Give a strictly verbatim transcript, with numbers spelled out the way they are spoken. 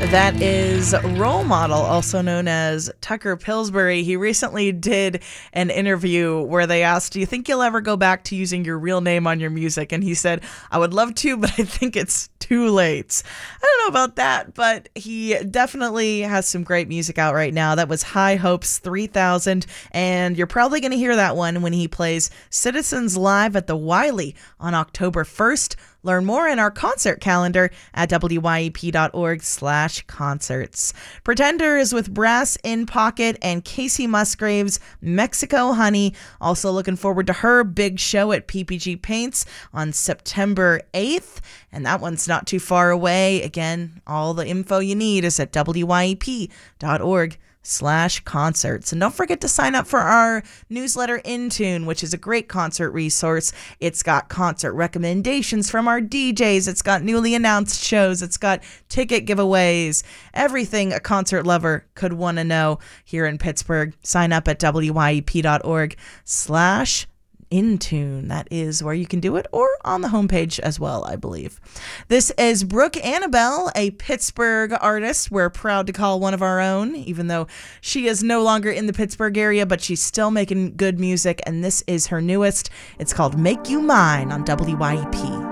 That is Role Model, also known as Tucker Pillsbury. He recently did an interview where they asked, do you think you'll ever go back to using your real name on your music? And he said, I would love to, but I think it's too late. I don't know about that, but he definitely has some great music out right now. That was High Hopes three thousand, and you're probably going to hear that one when he plays Citizens Live at the Wiley on October first. Learn more in our concert calendar at wyep.org slash concerts. Pretenders with Brass in Pocket and Casey Musgraves, Mexico Honey. Also looking forward to her big show at P P G Paints on September eighth. And that one's not too far away. Again, all the info you need is at wyep.org slash concerts. And don't forget to sign up for our newsletter Intune, which is a great concert resource. It's got concert recommendations from our D Js. It's got newly announced shows. It's got ticket giveaways. Everything a concert lover could want to know here in Pittsburgh. Sign up at wyep.org slash Intune. That is where you can do it, or on the homepage as well, I believe. This is Brooke Annabelle, a Pittsburgh artist we're proud to call one of our own, even though she is no longer in the Pittsburgh area, but she's still making good music, and this is her newest. It's called Make You Mine on W Y E P.